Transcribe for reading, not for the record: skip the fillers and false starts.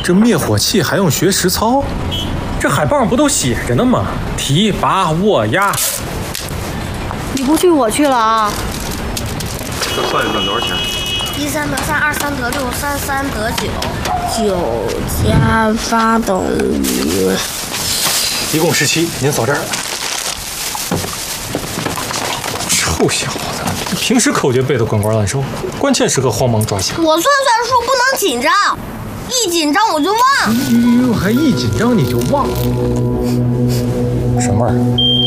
这灭火器还用学实操？ 这海报上不都写着呢吗？提拔握压。 你不去我去了啊！ 这算一算多少钱 ？13得3，23得6，33得9，9 加8等于一共17。您扫这儿。臭小子，平时口诀背得滚瓜烂熟，关键时刻慌忙抓瞎。 我算数不能紧张，一紧张我就忘。 哟，还一紧张你就忘？ 什么玩意儿？